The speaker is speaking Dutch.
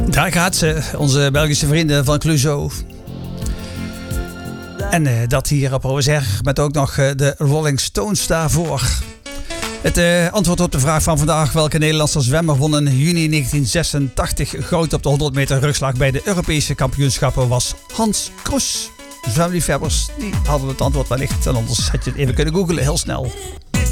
Daar gaat ze, onze Belgische vrienden van Clouseau. En dat hier op OSR met ook nog de Rolling Stones daarvoor. Het antwoord op de vraag van vandaag: welke Nederlandse zwemmer won in juni 1986 goud op de 100 meter rugslag bij de Europese kampioenschappen, was Hans Kroes. Zwemliefhebbers die hadden het antwoord wellicht, en anders had je het even kunnen googlen heel snel.